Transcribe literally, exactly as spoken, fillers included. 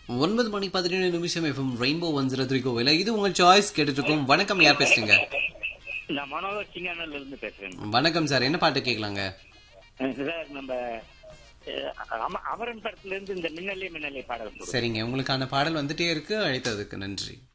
ஒன்பது மணி பதினேழு நிமிஷம் FM rainbow one zero three கோவில இது உங்கள் சாய்ஸ் கேட்டுட்டு இருக்கோம். வணக்கம், யார் பேசுறீங்க? நான் மனோகர் சிங்கானூர்ல இருந்து பேசுறேன். வணக்கம் சார், என்ன பாட்டு கேட்கலாங்க? சார் நம்ம அஹ், அம- அமரன் படத்துல இருந்து இந்த மின்னலே மின்னலே பாடல் போடுங்க. சரிங்க, உங்களுக்கான பாடல் வந்துட்டே இருக்கு. அழைத்ததுக்கு நன்றி.